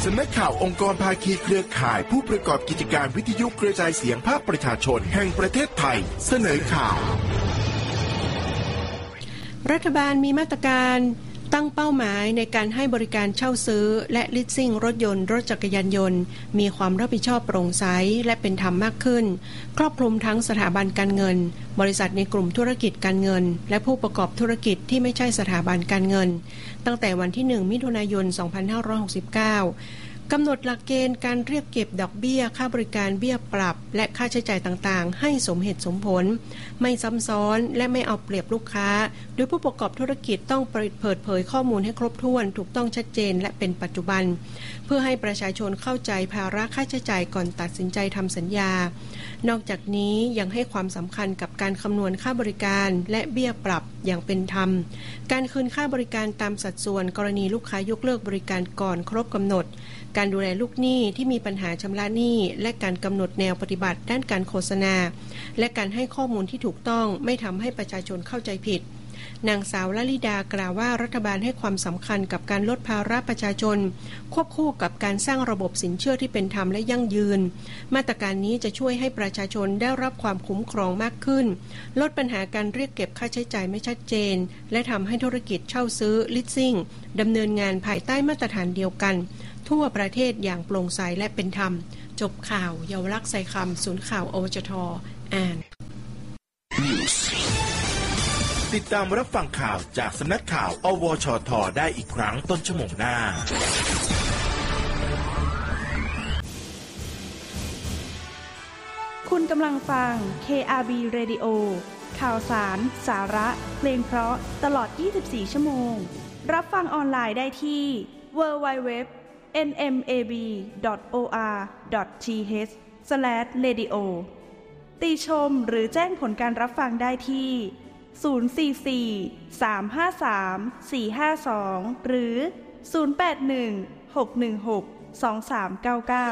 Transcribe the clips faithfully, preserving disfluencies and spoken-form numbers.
สำนักข่าวองค์กรภาคีเครือข่ายผู้ประกอบกิจการวิทยุกระจายเสียงภาคประชาชนแห่งประเทศไทยเสนอข่าวรัฐบาลมีมาตรการตั้งเป้าหมายในการให้บริการเช่าซื้อและลิสซิ่งรถยนต์รถจักรยานยนต์มีความรับผิดชอบโปร่งใสและเป็นธรรมมากขึ้นครอบคลุมทั้งสถาบันการเงินบริษัทในกลุ่มธุรกิจการเงินและผู้ประกอบธุรกิจที่ไม่ใช่สถาบันการเงินตั้งแต่วันที่หนึ่งมิถุนายนสองพันห้าร้อยหกสิบเก้ากำหนดหลักเกณฑ์การเรียกเก็บดอกเบี้ยค่าบริการเบี้ยปรับและค่าใช้จ่ายต่างๆให้สมเหตุสมผลไม่ซ้ำซ้อนและไม่เอาเปรียบลูกค้าโดยผู้ประกอบธุรกิจต้องเปิดเผยข้อมูลให้ครบถ้วนถูกต้องชัดเจนและเป็นปัจจุบันเพื่อให้ประชาชนเข้าใจภาระค่าใช้จ่ายก่อนตัดสินใจทำสัญญานอกจากนี้ยังให้ความสำคัญกับการคำนวณค่าบริการและเบี้ยปรับอย่างเป็นธรรมการคืนค่าบริการตามสัดส่วนกรณีลูกค้ายกเลิกบริการก่อนครบกำหนดการดูแลลูกหนี้ที่มีปัญหาชำระหนี้และการกำหนดแนวปฏิบัติด้านการโฆษณาและการให้ข้อมูลที่ถูกต้องไม่ทำให้ประชาชนเข้าใจผิดนางสาวลลิดากล่าวว่ารัฐบาลให้ความสำคัญกับการลดภาระประชาชนควบคู่กับการสร้างระบบสินเชื่อที่เป็นธรรมและยั่งยืนมาตรการนี้จะช่วยให้ประชาชนได้รับความคุ้มครองมากขึ้นลดปัญหาการเรียกเก็บค่าใช้จ่ายไม่ชัดเจนและทำให้ธุรกิจเช่าซื้อลิสซิ่งดำเนินงานภายใต้มาตรฐานเดียวกันทั่วประเทศอย่างโปร่งใสและเป็นธรรมจบข่าวเยาวลักษณ์ใส่คำศูนย์ข่าวอวจท.อ่านติดตามรับฟังข่าวจากสำนักข่าวอวชท.ได้อีกครั้งต้นชั่วโมงหน้าคุณกำลังฟัง เค อาร์ บี Radio ข่าวสารสาระเพลงเพราะตลอดยี่สิบสี่ชั่วโมงรับฟังออนไลน์ได้ที่ ดับเบิลยู ดับเบิลยู ดับเบิลยู ดอท เอ็น เอ็ม เอ บี ดอท โอ อาร์ ดอท ที เอช สแลช เรดิโอ ติชมหรือแจ้งผลการรับฟังได้ที่ศูนย์ สี่ สี่ สาม ห้า สาม สี่ ห้า สองหรือศูนย์ แปด หนึ่ง หก หนึ่ง หก สอง สาม เก้า เก้า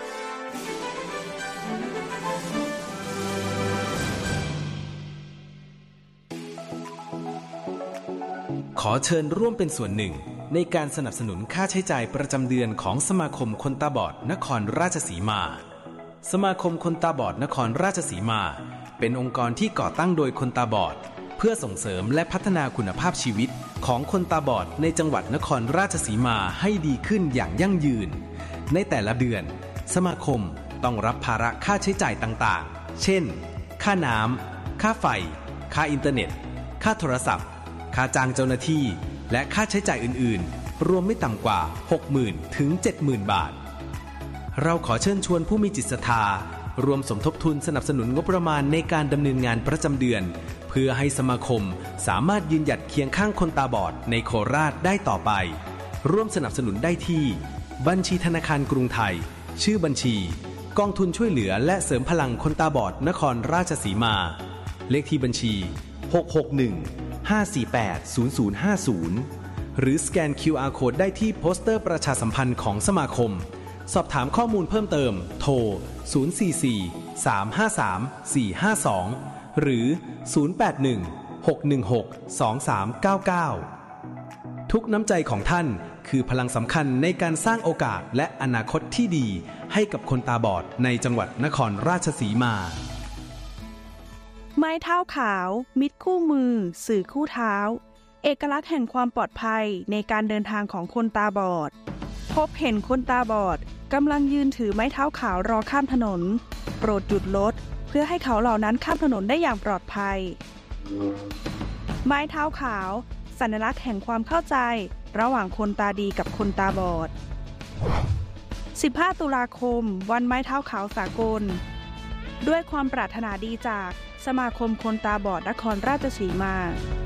ขอเชิญร่วมเป็นส่วนหนึ่งในการสนับสนุนค่าใช้จ่ายประจำเดือนของสมาคมคนตาบอดนครราชสีมาสมาคมคนตาบอดนครราชสีมาเป็นองค์กรที่ก่อตั้งโดยคนตาบอดเพื่อส่งเสริมและพัฒนาคุณภาพชีวิตของคนตาบอดในจังหวัดนครราชสีมาให้ดีขึ้นอย่างยั่งยืนในแต่ละเดือนสมาคมต้องรับภาระค่าใช้จ่ายต่างๆเช่นค่าน้ำค่าไฟค่าอินเทอร์เน็ตค่าโทรศัพท์ค่าจ้างเจ้าหน้าที่และค่าใช้จ่ายอื่นๆรวมไม่ต่ำกว่า หกหมื่น ถึง เจ็ดหมื่น บาทเราขอเชิญชวนผู้มีจิตศรัทธารวมสมทบทุนสนับสนุนงบประมาณในการดำเนินงานประจำเดือนเพื่อให้สมาคมสามารถยืนหยัดเคียงข้างคนตาบอดในโคราชได้ต่อไปร่วมสนับสนุนได้ที่บัญชีธนาคารกรุงไทยชื่อบัญชีกองทุนช่วยเหลือและเสริมพลังคนตาบอดนครราชสีมาเลขที่บัญชีหก หก หนึ่ง ห้า สี่ แปด ศูนย์ ศูนย์ ห้า ศูนย์หรือสแกน คิว อาร์ Code ได้ที่โปสเตอร์ประชาสัมพันธ์ของสมาคมสอบถามข้อมูลเพิ่มเติมโทรศูนย์ สี่ สี่ สาม ห้า สาม สี่ ห้า สองหรือศูนย์ แปด หนึ่ง หก หนึ่ง หก สอง สาม เก้า เก้าทุกน้ำใจของท่านคือพลังสำคัญในการสร้างโอกาสและอนาคตที่ดีให้กับคนตาบอดในจังหวัดนครราชสีมาไม้เท้าขาวมิตรคู่มือสื่อคู่เท้าเอกลักษณ์แห่งความปลอดภัยในการเดินทางของคนตาบอดพบเห็นคนตาบอดกำลังยืนถือไม้เท้าขาวรอข้ามถนนโปรดหยุดรถเพื่อให้เขาเหล่านั้นข้ามถนนได้อย่างปลอดภัยไม้เท้าขาวสัญลักษณ์แห่งความเข้าใจระหว่างคนตาดีกับคนตาบอดสิบห้าตุลาคมวันไม้เท้าขาวสากลด้วยความปรารถนาดีจากสมาคมคนตาบอดนครราชสีมา